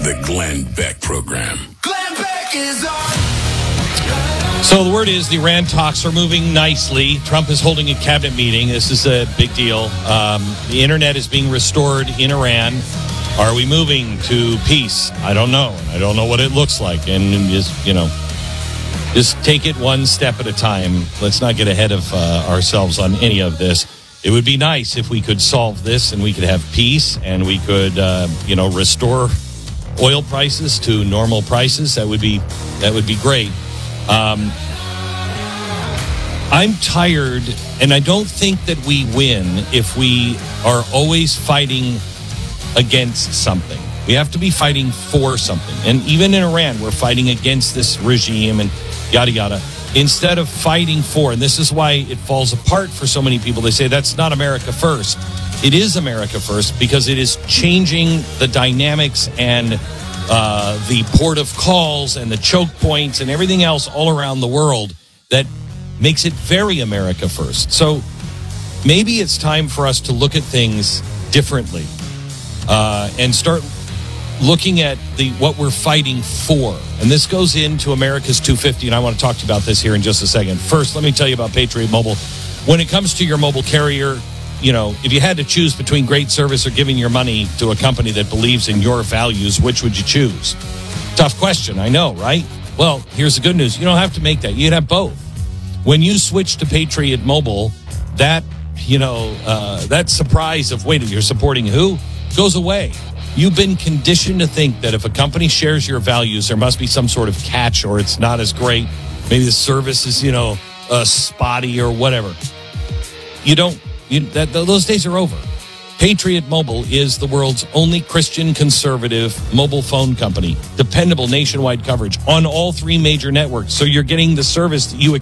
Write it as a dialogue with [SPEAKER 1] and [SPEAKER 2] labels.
[SPEAKER 1] The Glenn Beck Program.
[SPEAKER 2] Glenn Beck is on.
[SPEAKER 3] So the word is the Iran talks are moving nicely. Trump is holding a cabinet meeting. This is a big deal. The internet is being restored in Iran. Are we moving to peace? I don't know. I don't know what it looks like. And just take it one step at a time. Let's not get ahead of ourselves on any of this. It would be nice if we could solve this and we could have peace and we could, restore oil prices to normal prices. That would be great. I'm tired, and I don't think that we win if we are always fighting against something. We have to be fighting for something. And even in Iran, we're fighting against this regime and yada, yada. Instead of fighting for, and this is why it falls apart for so many people, they say that's not America first. It is America first because it is changing the dynamics and the port of calls and the choke points and everything else all around the world that makes it very America first. So maybe it's time for us to look at things differently and start looking at what we're fighting for. And this goes into America's 250, and I want to talk to you about this here in just a second. First, let me tell you about Patriot Mobile. When it comes to your mobile carrier, if you had to choose between great service or giving your money to a company that believes in your values, which would you choose? Tough question, I know, right? Well, here's the good news. You don't have to make that. You can have both. When you switch to Patriot Mobile, that surprise of, wait, you're supporting who? Goes away. You've been conditioned to think that if a company shares your values, there must be some sort of catch or it's not as great. Maybe the service is, spotty or whatever. Those days are over. Patriot Mobile is the world's only Christian conservative mobile phone company. Dependable nationwide coverage on all three major networks. So you're getting the service that you